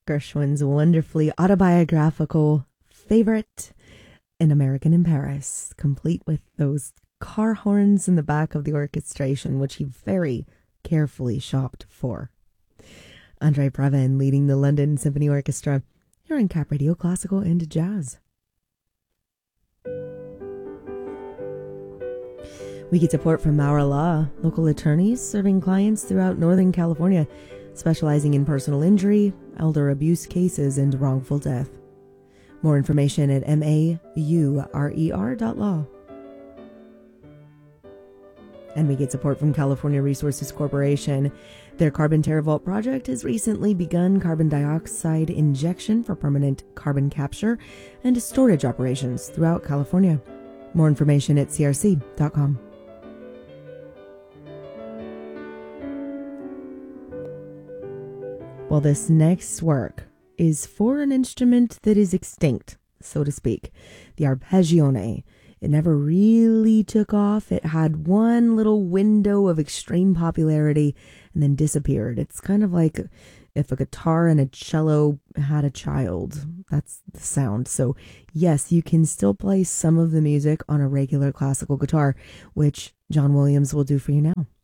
Gershwin's wonderfully autobiographical favorite, An American in Paris, complete with those car horns in the back of the orchestration, which he very carefully shopped for. Andre Previn leading the London Symphony Orchestra here on Cap Radio Classical and Jazz. We get support from Maurer Law, local attorneys serving clients throughout Northern California, specializing in personal injury, elder abuse cases, and wrongful death. More information at maurer.law. And we get support from California Resources Corporation. Their Carbon TerraVault project has recently begun carbon dioxide injection for permanent carbon capture and storage operations throughout California. More information at crc.com. Well, this next work is for an instrument that is extinct, so to speak, the arpeggione. It never really took off. It had one little window of extreme popularity and then disappeared. It's kind of like if a guitar and a cello had a child. That's the sound. So yes, you can still play some of the music on a regular classical guitar, which John Williams will do for you now.